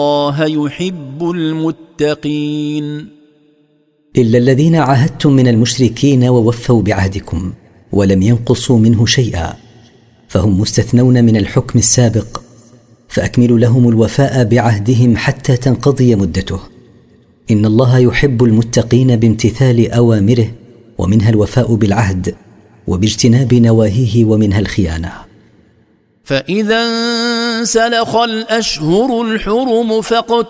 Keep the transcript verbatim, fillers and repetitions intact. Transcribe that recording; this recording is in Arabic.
الله يحب المتقين. إلا الذين عاهدتم من المشركين ووفوا بعهدكم ولم ينقصوا منه شيئا فهم مستثنون من الحكم السابق، فأكملوا لهم الوفاء بعهدهم حتى تنقضي مدته. إن الله يحب المتقين بامتثال أوامره، ومنها الوفاء بالعهد، وباجتناب نواهيه، ومنها الخيانة. فإذا انسلخ الأشهر الحرم فاقتلوا